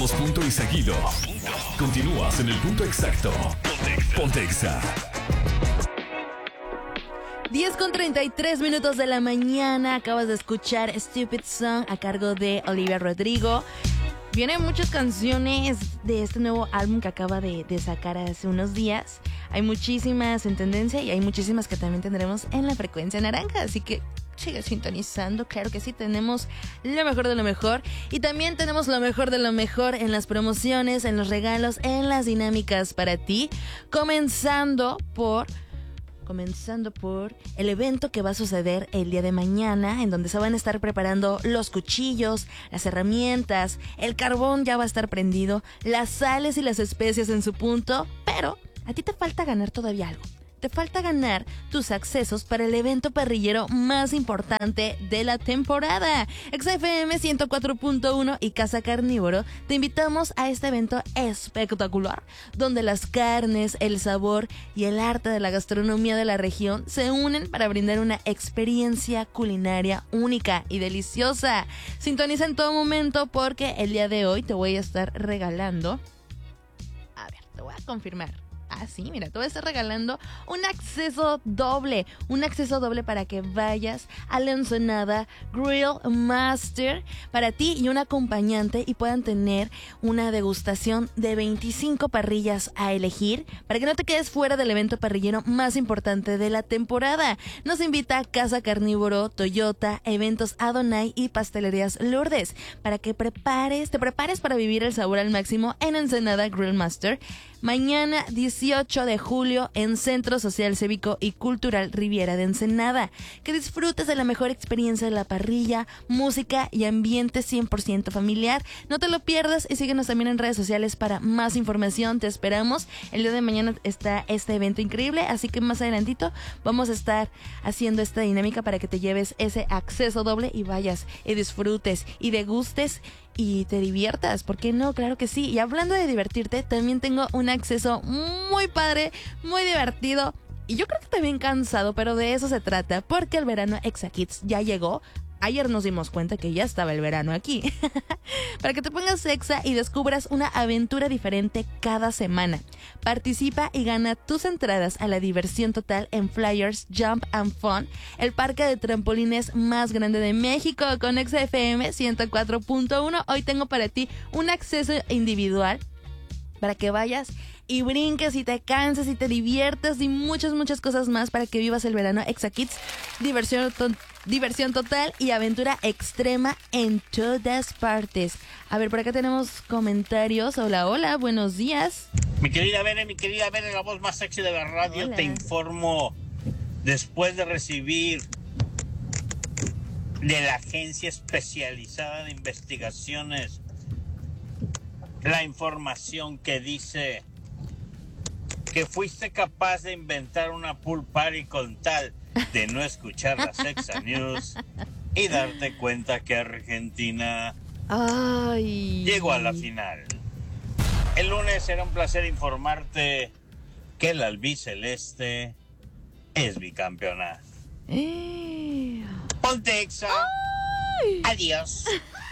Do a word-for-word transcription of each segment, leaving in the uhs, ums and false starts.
Damos punto y seguido. Continúas en el punto exacto. Ponte Exa. diez con treinta y tres minutos de la mañana. Acabas de escuchar Stupid Song a cargo de Olivia Rodrigo. Vienen muchas canciones de este nuevo álbum que acaba de, de sacar hace unos días. Hay muchísimas en tendencia y hay muchísimas que también tendremos en la frecuencia naranja. Así que sigue sintonizando. Claro que sí, tenemos lo mejor de lo mejor. Y también tenemos lo mejor de lo mejor en las promociones, en los regalos, en las dinámicas para ti. Comenzando por... Comenzando por el evento que va a suceder el día de mañana, en donde se van a estar preparando los cuchillos, las herramientas, el carbón ya va a estar prendido, las sales y las especias en su punto, pero a ti te falta ganar todavía algo. Te falta ganar tus accesos para el evento parrillero más importante de la temporada. Exa F M ciento cuatro punto uno y Casa Carnívoro te invitamos a este evento espectacular, donde las carnes, el sabor y el arte de la gastronomía de la región se unen para brindar una experiencia culinaria única y deliciosa. Sintoniza en todo momento porque el día de hoy te voy a estar regalando... A ver, te voy a confirmar. Ah, sí, mira, te voy a estar regalando un acceso doble, un acceso doble para que vayas a la Ensenada Grill Master para ti y un acompañante y puedan tener una degustación de veinticinco parrillas a elegir para que no te quedes fuera del evento parrillero más importante de la temporada. Nos invita Casa Carnívoro, Toyota, Eventos Adonai y Pastelerías Lourdes para que prepares, te prepares para vivir el sabor al máximo en Ensenada Grill Master. Mañana dieciocho de julio en Centro Social Cívico y Cultural Riviera de Ensenada. Que disfrutes de la mejor experiencia de la parrilla, música y ambiente cien por ciento familiar. No te lo pierdas y síguenos también en redes sociales para más información. Te esperamos. El día de mañana está este evento increíble, así que más adelantito vamos a estar haciendo esta dinámica para que te lleves ese acceso doble y vayas y disfrutes y degustes y te diviertas, ¿por qué no? Claro que sí. Y hablando de divertirte, también tengo un acceso muy padre, muy divertido y yo creo que también cansado, pero de eso se trata, porque el verano Exa Kids ya llegó. Ayer nos dimos cuenta que ya estaba el verano aquí. Para que te pongas Exa y descubras una aventura diferente cada semana. Participa y gana tus entradas a la diversión total en Flyers Jump and Fun, el parque de trampolines más grande de México, con Exa F M ciento cuatro punto uno. Hoy tengo para ti un acceso individual para que vayas y brinques y te canses y te diviertas y muchas, muchas cosas más para que vivas el verano Exa Kids. Diversión, to- diversión total y aventura extrema en todas partes. A ver, por acá tenemos comentarios. Hola, hola, buenos días. Mi querida Bere, mi querida Bere, la voz más sexy de la radio, Hola. Te informo, después de recibir de la Agencia Especializada de Investigaciones la información que dice que fuiste capaz de inventar una pool party con tal de no escuchar las Exa News y darte cuenta que Argentina Ay. llegó a la final. El lunes será un placer informarte que el albiceleste es bicampeona. Eh. Ponte Exa. Ay. Adiós.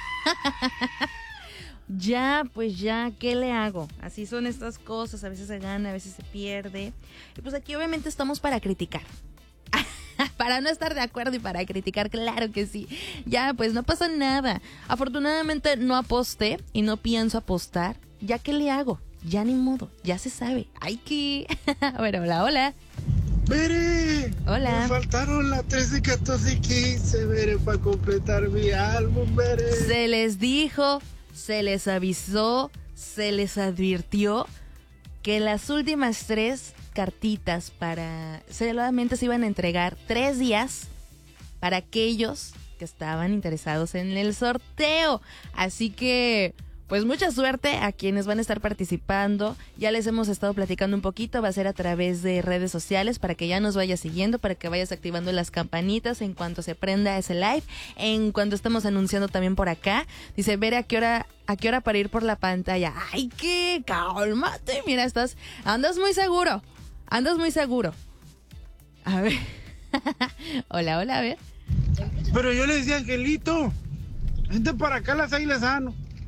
Ya, pues ya, ¿qué le hago? Así son estas cosas, a veces se gana, a veces se pierde. Y pues aquí obviamente estamos para criticar. Para no estar de acuerdo y para criticar, claro que sí. Ya, pues no pasa nada. Afortunadamente no aposté y no pienso apostar. ¿Ya qué le hago? Ya ni modo, ya se sabe. Hay que... Bueno, hola, hola. Bere, Hola. me faltaron las trece, catorce y quince, Bere, para completar mi álbum, Bere. Se les dijo, se les avisó, se les advirtió que las últimas tres cartitas para... solamente se iban a entregar tres días para aquellos que estaban interesados en el sorteo. Así que... pues mucha suerte a quienes van a estar participando. Ya les hemos estado platicando un poquito. Va a ser a través de redes sociales para que ya nos vayas siguiendo, para que vayas activando las campanitas en cuanto se prenda ese live. En cuanto estamos anunciando también por acá. Dice, ver a qué hora, a qué hora para ir por la pantalla. Ay, qué, cálmate. Mira, estás, andas muy seguro. Andas muy seguro. A ver. Hola, hola, a ver. Pero yo le decía, Angelito, vente para acá las águilas sano.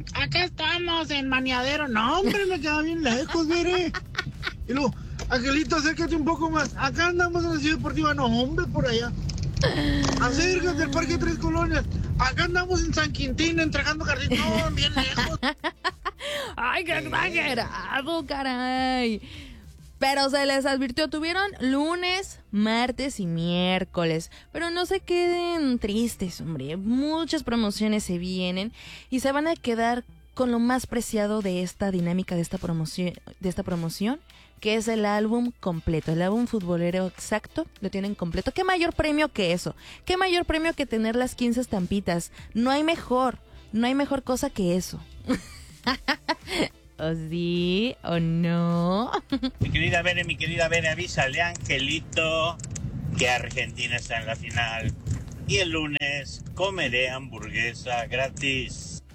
acá estamos en Maniadero. No, hombre, me queda bien lejos, mire. Y luego, Angelito, acércate un poco más. Acá andamos en la Ciudad Deportiva. No, hombre, por allá. Acércate al Parque Tres Colonias. Acá andamos en San Quintín entregando jardín. No, bien lejos. ¡Ay, qué exagerado, caray! Pero se les advirtió, tuvieron lunes, martes y miércoles. Pero no se queden tristes, hombre. Muchas promociones se vienen y se van a quedar con lo más preciado de esta dinámica, de esta promoción, de esta promoción, que es el álbum completo, el álbum futbolero exacto, lo tienen completo. ¿Qué mayor premio que eso? ¿Qué mayor premio que tener las quince estampitas? No hay mejor, no hay mejor cosa que eso. ¿O sí o no? Mi querida Bere, mi querida Bere, avísale a Angelito que Argentina está en la final. Y el lunes comeré hamburguesa gratis.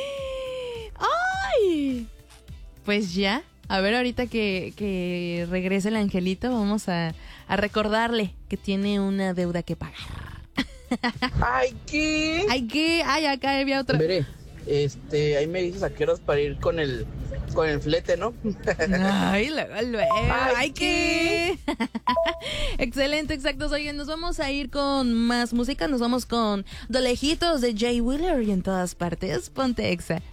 ¡Ay! Pues ya, a ver ahorita que, que regrese el Angelito, vamos a, a recordarle que tiene una deuda que pagar. Ay, ¿qué? Ay, ¿qué? Ay, acá había otra. Veré, este, ahí me dices a qué horas para ir con el, con el flete, ¿no? Ay, luego, luego. Ay, Ay, ¿qué? Excelente, exacto. Oye, nos vamos a ir con más música. Nos vamos con De Lejitos de Jay Wheeler y en todas partes. Ponte Exa.